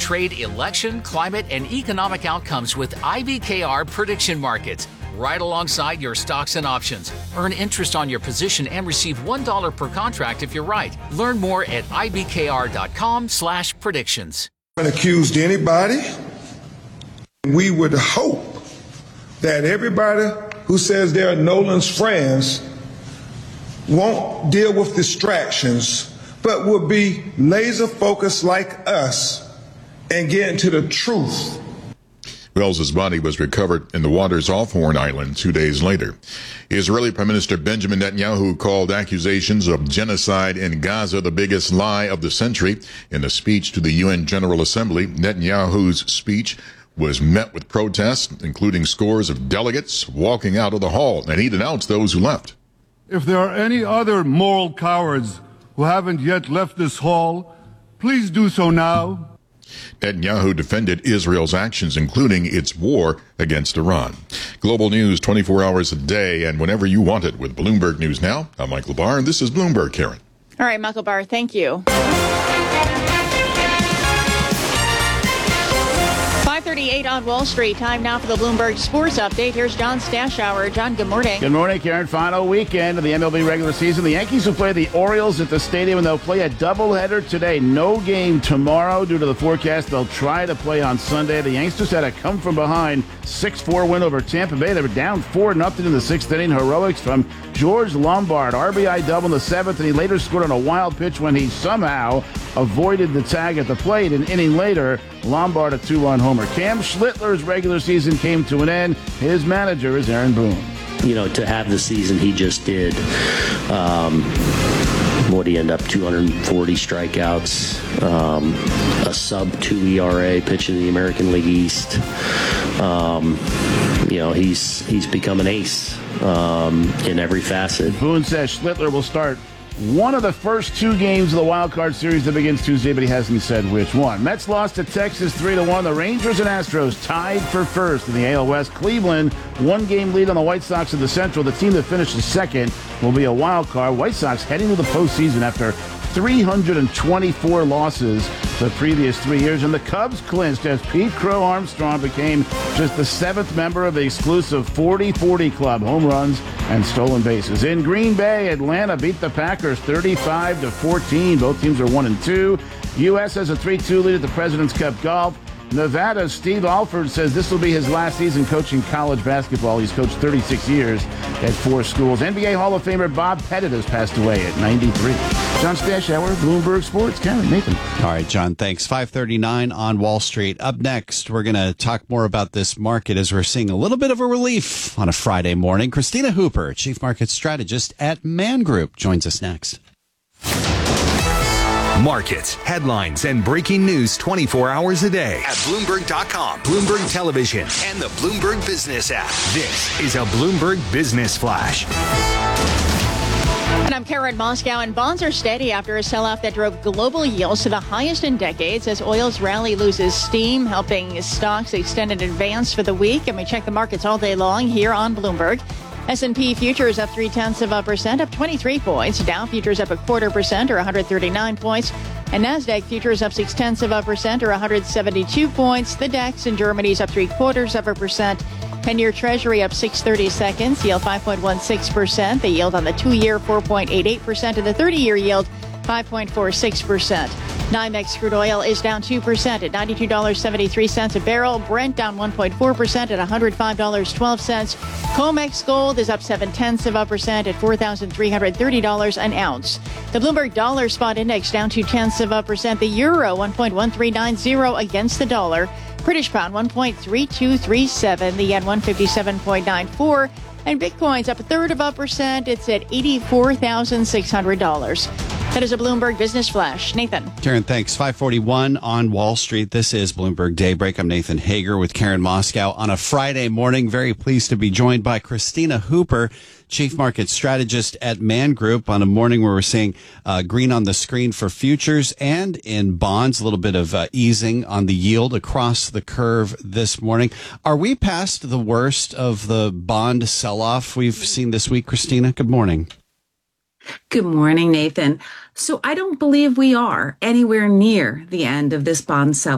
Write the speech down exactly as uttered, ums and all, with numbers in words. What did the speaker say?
trade, election, climate, and economic outcomes with I B K R prediction markets. Right alongside your stocks and options. Earn interest on your position and receive one dollar per contract if you're right. Learn more at ibkr.com slash predictions. I haven't accused anybody. We would hope that everybody who says they're Nolan's friends won't deal with distractions, but will be laser focused like us and get into the truth. Wells's body was recovered in the waters off Horn Island two days later. Israeli Prime Minister Benjamin Netanyahu called accusations of genocide in Gaza the biggest lie of the century. In a speech to the U N General Assembly, Netanyahu's speech was met with protests, including scores of delegates walking out of the hall, and he denounced those who left. If there are any other moral cowards who haven't yet left this hall, please do so now. Netanyahu defended Israel's actions, including its war against Iran. Global news twenty-four hours a day and whenever you want it with Bloomberg News Now. I'm Michael Barr, and this is Bloomberg, Karen. All right, Michael Barr, thank you. five thirty-eight on Wall Street. Time now for the Bloomberg Sports Update. Here's John Stashower. John, good morning. Good morning, Karen. Final weekend of the M L B regular season. The Yankees will play the Orioles at the stadium, and they'll play a doubleheader today. No game tomorrow due to the forecast. They'll try to play on Sunday. The Yankees had a come-from-behind six four win over Tampa Bay. They were down four nothing in the sixth inning. Heroics from George Lombard. R B I double in the seventh, and he later scored on a wild pitch when he somehow avoided the tag at the plate. An inning later, Lombard a two-run homer. Cam Schlittler's regular season came to an end. His manager is Aaron Boone. You know, to have the season he just did, um, what did he end up, two hundred forty strikeouts, um, a sub two E R A, pitching in the American League East. Um, you know, he's he's become an ace um, in every facet. Boone says Schlittler will start one of the first two games of the wild card series that begins Tuesday, but he hasn't said which one. Mets lost to Texas three to one. The Rangers and Astros tied for first in the A L West. Cleveland, one game lead on the White Sox of the Central. The team that finishes second will be a wild card. White Sox heading to the postseason after three hundred twenty-four losses the previous three years. And the Cubs clinched as Pete Crow Armstrong became just the seventh member of the exclusive forty forty club, home runs and stolen bases. In Green Bay, Atlanta beat the Packers thirty-five to fourteen. Both teams are one and two. U S has a three two lead at the President's Cup Golf. Nevada's Steve Alford says this will be his last season coaching college basketball. He's coached thirty-six years at four schools. N B A Hall of Famer Bob Pettit has passed away at ninety-three. John Stashower, Bloomberg Sports. Karen, Nathan. All right, John, thanks. five thirty-nine on Wall Street. Up next, we're going to talk more about this market as we're seeing a little bit of a relief on a Friday morning. Christina Hooper, Chief Market Strategist at Man Group, joins us next. Markets, headlines, and breaking news twenty-four hours a day at Bloomberg dot com, Bloomberg Television, and the Bloomberg Business app. This is a Bloomberg Business Flash. And I'm Karen Moscow, and bonds are steady after a sell-off that drove global yields to the highest in decades as oil's rally loses steam, helping stocks extend in advance for the week. And we check the markets all day long here on Bloomberg. S and P futures up three-tenths of a percent, up twenty-three points. Dow futures up a quarter percent, or one hundred thirty-nine points. And NASDAQ futures up six-tenths of a percent, or one hundred seventy-two points. The DAX in Germany is up three-quarters of a percent. ten-year Treasury up six thirty-seconds, yield five point one six percent. The yield on the two-year, four point eight eight percent. And the thirty-year yield, five point four six percent. NYMEX crude oil is down two percent at ninety-two dollars and seventy-three cents a barrel. Brent down one point four percent at one hundred five dollars and twelve cents. COMEX gold is up seven-tenths of a percent at four thousand three hundred thirty dollars an ounce. The Bloomberg Dollar Spot Index down two-tenths of a percent. The euro one point one three nine zero against the dollar. British pound one point three two three seven. The yen one fifty-seven point nine four. And Bitcoin's up a third of a percent. It's at eighty-four thousand six hundred dollars. That is a Bloomberg Business Flash. Nathan. Karen, thanks. five forty-one on Wall Street. This is Bloomberg Daybreak. I'm Nathan Hager with Karen Moscow on a Friday morning. Very pleased to be joined by Christina Hooper, Chief Market Strategist at Man Group, on a morning where we're seeing uh, green on the screen for futures and in bonds, a little bit of uh, easing on the yield across the curve this morning. Are we past the worst of the bond sell-off we've seen this week, Christina? Good morning. Good morning, Nathan. So I don't believe we are anywhere near the end of this bond sell